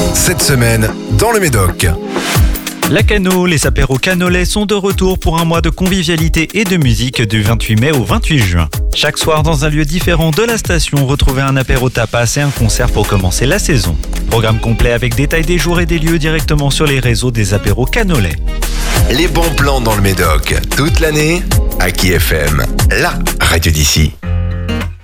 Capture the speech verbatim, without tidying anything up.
Cette semaine, dans le Médoc. La Cano, les apéros canolais sont de retour pour un mois de convivialité et de musique du vingt-huit mai au vingt-huit juin. Chaque soir, dans un lieu différent de la station, retrouvez un apéro tapas et un concert pour commencer la saison. Programme complet avec détail des jours et des lieux directement sur les réseaux des apéros canolais. Les bons plans dans le Médoc, toute l'année, Aki F M, la radio d'ici.